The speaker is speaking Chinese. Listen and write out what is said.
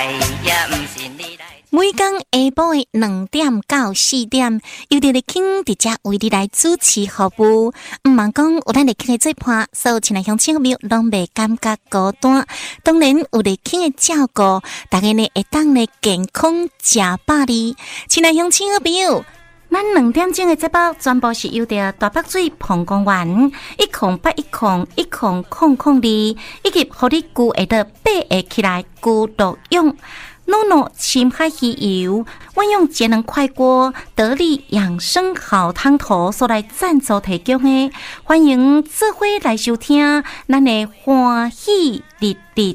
每天下晡的2點到4點，由佇立慶佇遮為你來主持服務。毋茫講有咱立慶的做伴，所有親愛鄉親朋友攏袂感覺孤單。當然有立慶的照顧，大家呢會當呢健康食飽哩。親愛鄉親朋友，咱2點鐘的節目全部是由着大北水澎公園108101002，以及互你具會得爬會起來孤獨用。諾諾深海魚油，我用節能快鍋得力養生好湯頭所來贊助提供的，歡迎做伙來收聽咱的歡喜日日